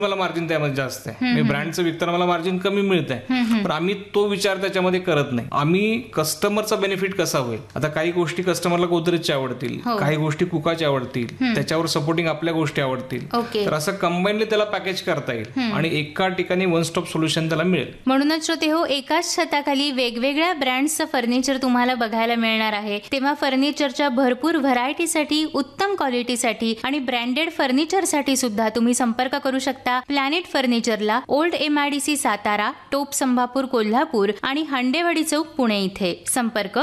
मला मार्जिन त्यामध्ये जास्त आहे, मी ब्रँडचं विकताना मला मार्जिन कमी मिळत आहे, पण आम्ही तो विचार त्याच्यामध्ये करत नाही. आम्ही कस्टमरचा बेनिफिट कसा होईल. आता काही गोष्टी कस्टमरला गोदरेजच्या आवडतील, काही गोष्टी कुकाच्या आवडतील, त्याच्यावर सपोर्टिंग आपल्या गोष्टी आवडतील, तर असं कंबाईनली त्याला पॅकेज करता येईल आणि एका ठिकाणी वन स्टॉप सोल्युशन त्याला मिळेल. म्हणूनच श्रोते हो, एकाच छताखाली वेगवेगळ्या ब्रँड्सचं फर्निचर तुम्हाला बघायला मिळणार आहे. तेव्हा फर्निचरच्या भरपूर व्हरायटीसाठी, उत्तम क्वालिटीसाठी आणि ब्रँडेड फर्निचरसाठी सुद्धा तुम्ही संपर्क करू शकता प्लॅनेट फर्निचरला. ओल्ड MIDC सातारा, टोप संभापूर कोल्हापूर आणि हांडेवाडी चौक पुणे इथे. संपर्क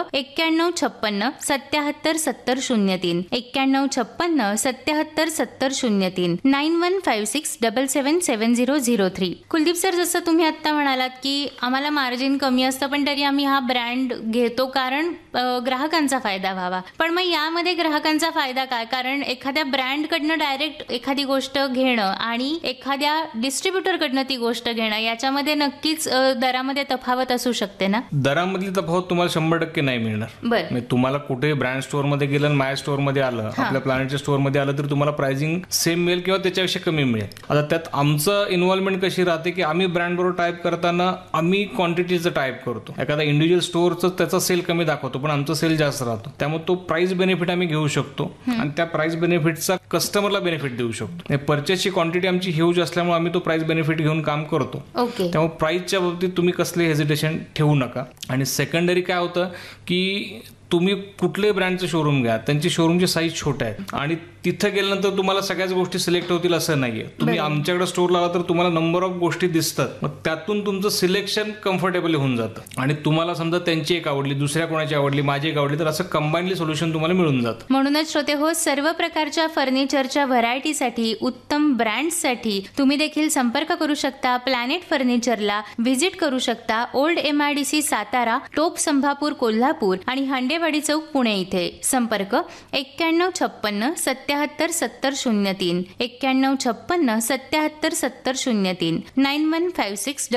9156 77 70 03, 9156 77 70 03, 9156 777003. कुलदीप सर, जसं तुम्ही आता म्हणालात की आम्हाला मार्जिन कमी असतं पण तरी आम्ही हा ब्रँड घेतो कारण ग्राहकांचा फायदा व्हावा. पण मग यामध्ये ग्राहकांचा फायदा काय? कारण एखाद्या ब्रँडकडनं डायरेक्ट एखादी गोष्ट घेणं आणि एखाद्या डिस्ट्रीब्युटरकडनं ती गोष्ट घेणं याच्यामध्ये नक्कीच दरामध्ये तफावत असू शकते ना? दरामधली तफावत तुम्हाला 100% नाही मिळणार. बरं, तुम्हाला कुठे ब्रँड स्टोअर मध्ये गेलं आणि माझ्या स्टोअर मध्ये आलं, आपल्या प्लॅनेटच्या स्टोअर मध्ये आलं, तर तुम्हाला प्राइसिंग सेम मिळेल किंवा त्याच्यापेक्षा कमी मिळेल. आता त्यात आमचं इन्व्हॉल्वमेंट कशी राहते की आम्ही ब्रँड बरोबर टाईप करताना आम्ही क्वांटिटीचं टाईप करतो. एखादा इंडिव्हिज्युअल स्टोअरचं त्याचा सेल कमी दाखवतो पण आमचा सेल जास्त राहतो, त्यामुळे तो प्राइस बेनिफिट आम्ही घेऊ शकतो आणि त्या प्राइस बेनिफिटचा कस्टमरला बेनिफिट देऊ शकतो. परचेसची क्वांटिटी आमची ह्यूज असल्यामुळे आम्ही तो प्राइस बेनिफिट घेऊन काम करतो. त्यामुळे प्राइसच्या बाबतीत तुम्ही कसले हेजिटेशन ठेवू नका. आणि सेकंडरी काय होतं की तुम्ही कुठल्याही ब्रँडचं शोरूम घ्या, त्यांची शोरूमची साईज छोट्या आहेत आणि तिथं गेल्यानंतर तुम्हाला सगळ्याच गोष्टी सिलेक्ट होतील असं नाहीये. तुम्ही आमच्याकडे स्टोर लावा तर तुम्हाला नंबर ऑफ गोष्टी दिसतात, मग त्यातून तुमचं सिलेक्शन कम्फर्टेबल होऊन जातं आणि तुम्हाला समजा त्यांची एक आवडली, दुसऱ्या कोणाची आवडली, माझी एक आवडली, तर असं कंबाईनली सोल्युशन तुम्हाला मिळून जातं. म्हणूनच श्रोते हो, सर्व प्रकारच्या फर्निचरच्या व्हरायटीसाठी, उत्तम ब्रँड्ससाठी तुम्ही देखील संपर्क करू शकता प्लॅनेट फर्निचरला. व्हिजिट करू शकता ओल्ड MIDC सातारा, टोप संभापूर कोल्हापूर आणि हांडेवाडी चौक पुणे इथे. संपर्क 9156 77 70 03, 9156 77 70 03, 9156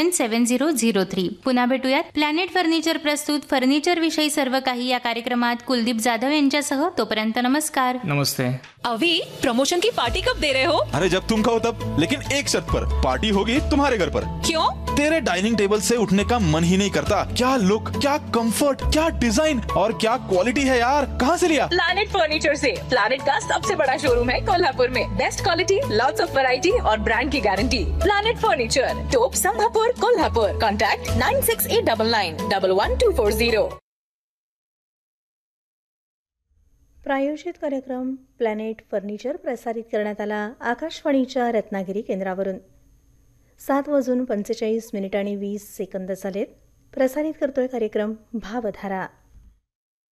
777003. पुन्हा भेटूयात प्लॅनेट फर्निचर प्रस्तुत फर्निचर विषयी सर्व काही या कार्यक्रमात कुलदीप जाधव यांच्यासह. तोपर्यंत नमस्कार. नमस्ते. अभी प्रमोशन की पार्टी कब दे रहे हो? अरे जब तुम कहो तब, लेकिन एक शर्त पर. पार्टी होगी तुम्हारे घर पर. क्यों? तेरे डाइनिंग टेबल से उठने का मन ही नहीं करता. क्या लुक, क्या कंफर्ट, क्या डिजाइन और क्या क्वालिटी है यार. कहाँ से लिया? प्लैनेट फर्नीचर से. प्लैनेट का सबसे बड़ा शोरूम है कोल्हापुर में. Best quality, lots of variety और ब्रांड की गारंटी. प्लैनेट फर्नीचर, टोप संभापुर कोल्हापुर. कॉन्टैक्ट 9689911240. प्रायोजित कार्यक्रम प्लॅनेट फर्निचर प्रसारित करण्यात आला आकाशवाणीच्या रत्नागिरी केंद्रावरून. 7:45 झालेत. प्रसारित करतोय कार्यक्रम भावधारा.